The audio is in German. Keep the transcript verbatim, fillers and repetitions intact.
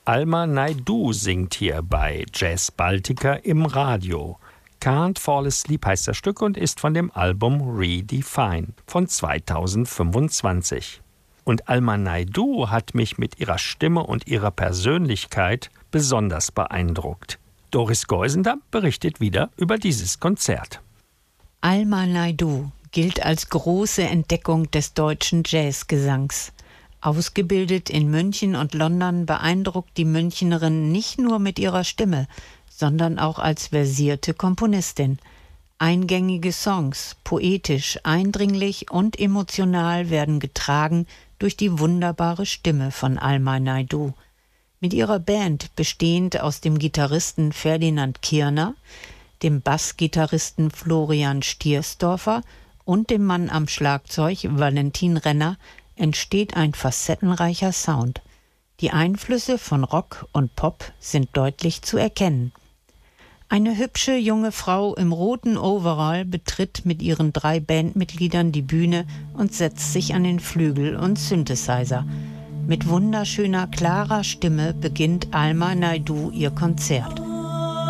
Alma Naidoo singt hier bei Jazz Baltica im Radio. Can't Fall Asleep heißt das Stück und ist von dem Album Redefine von zweitausendfünfundzwanzig. Und Alma Naidoo hat mich mit ihrer Stimme und ihrer Persönlichkeit besonders beeindruckt. Doris Geusender berichtet wieder über dieses Konzert. Alma Naidoo gilt als große Entdeckung des deutschen Jazzgesangs. Ausgebildet in München und London beeindruckt die Münchnerin nicht nur mit ihrer Stimme, sondern auch als versierte Komponistin. Eingängige Songs, poetisch, eindringlich und emotional, werden getragen durch die wunderbare Stimme von Alma Naidoo. Mit ihrer Band, bestehend aus dem Gitarristen Ferdinand Kirner, dem Bassgitarristen Florian Stiersdorfer und dem Mann am Schlagzeug Valentin Renner, entsteht ein facettenreicher Sound. Die Einflüsse von Rock und Pop sind deutlich zu erkennen. Eine hübsche junge Frau im roten Overall betritt mit ihren drei Bandmitgliedern die Bühne und setzt sich an den Flügel und Synthesizer. Mit wunderschöner, klarer Stimme beginnt Alma Naidoo ihr Konzert.